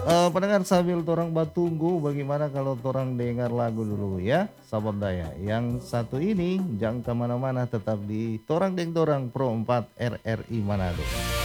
pendengar sambil torang batunggu bagaimana kalau torang dengar lagu dulu ya, sahabat daya. Yang satu ini jangan kemana-mana tetap di Torang Deng Torang Pro 4 RRI Manado.